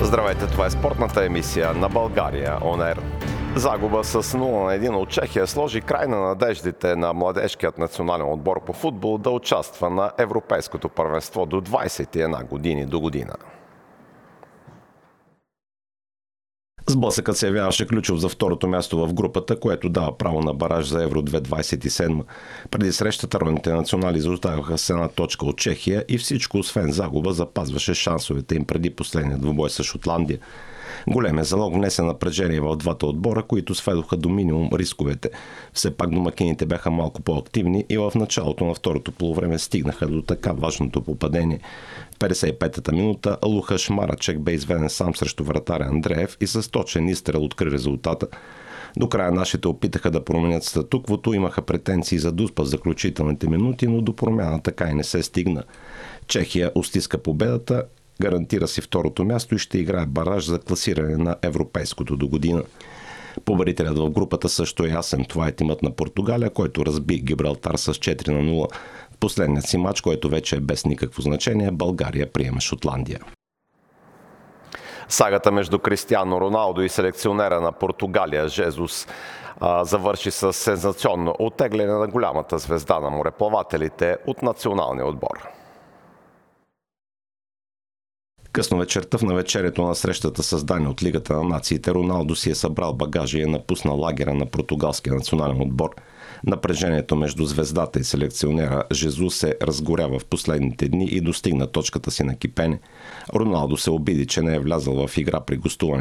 Здравейте, това е спортната емисия на България ОНЕР. Загуба с 0-1 от Чехия сложи край на надеждите на младежкият национален отбор по футбол да участва на Европейското първенство до 21 години до година. Сблъсъкът се явяваше ключов за второто място в групата, което дава право на бараж за Евро 2027. Преди срещата родните национали изоставаха с една точка от Чехия и всичко освен загуба запазваше шансовете им преди последния двубой с Шотландия. Големият залог внесе напрежение в двата отбора, които сведоха до минимум рисковете. Все пак домакините бяха малко по-активни и в началото на второто полувреме стигнаха до така важното попадение. В 55-та минута Лухаш Марачек бе изведен сам срещу вратаря Андреев и с точен изстрел откри резултата. До края нашите опитаха да променят статуквото, имаха претенции за дуспа в заключителните минути, но до промяна така и не се стигна. Чехия устиска победата, гарантира си второто място и ще играе бараж за класиране на европейското до година. Победителят в групата също е ясен. Това е тимът на Португалия, който разби Гибралтар с 4-0. В последният си мач, който вече е без никакво значение, България приема Шотландия. Сагата между Кристиано Роналдо и селекционера на Португалия Жезус завърши с сензационно оттегляне на голямата звезда на мореплавателите от националния отбор. Късно вечерта в навечерието на срещата с Дания от Лигата на нациите, Роналдо си е събрал багажа и е напуснал лагера на португалския национален отбор. Напрежението между звездата и селекционера Жезус се разгорява в последните дни и достигна точката си на кипене. Роналдо се обиди, че не е влязъл в игра при гостуване